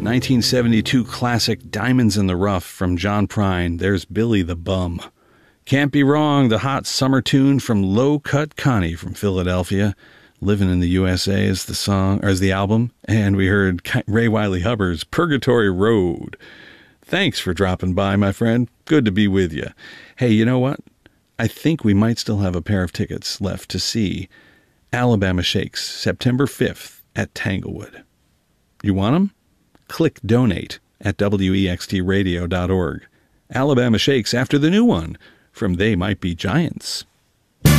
1972 classic Diamonds in the Rough from John Prine. There's Billy the Bum. Can't Be Wrong, the hot summer tune from Low Cut Connie from Philadelphia. Living in the USA is the song, or is the album. And we heard Ray Wiley Hubbard's Purgatory Road. Thanks for dropping by, my friend. Good to be with you. Hey, you know what? I think we might still have a pair of tickets left to see Alabama Shakes, September 5th at Tanglewood. You want them? Click donate at wextradio.org. Alabama Shakes after the new one from They Might Be Giants.